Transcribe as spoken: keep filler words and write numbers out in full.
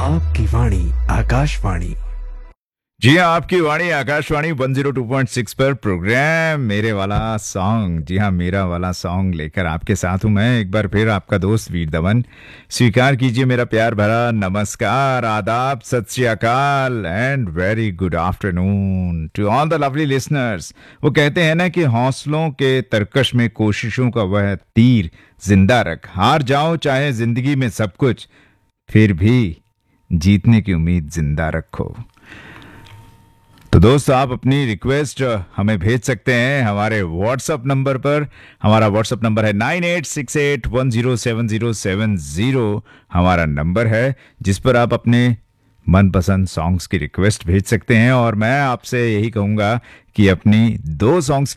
आपकी वाणी आकाशवाणी। जी हाँ, आपकी वाणी Akashvani one zero two point six पर प्रोग्राम मेरे वाला सॉन्ग। जी हाँ, मेरा वाला सॉन्ग लेकर आपके साथ हूँ मैं एक बार फिर, आपका दोस्त वीर दमन। स्वीकार कीजिए मेरा प्यार भरा नमस्कार, आदाब, सत श्री अकाल and very good afternoon to all the lovely listeners. वो कहते हैं ना कि हौसलों के तरकश में कोशिशों का वह तीर जिंदा रख। हार जाओ चाहे जिंदगी में सब कुछ, फिर भी जीतने की उम्मीद जिंदा रखो। तो दोस्तों, आप अपनी रिक्वेस्ट हमें भेज सकते हैं हमारे व्हाट्सएप नंबर पर। हमारा व्हाट्सएप नंबर है nine eight six eight one zero seven zero seven zero. हमारा नंबर है जिस पर आप अपने मनपसंद सॉन्ग्स की रिक्वेस्ट भेज सकते हैं। और मैं आपसे यही कहूँगा कि अपनी दो सॉन्ग्स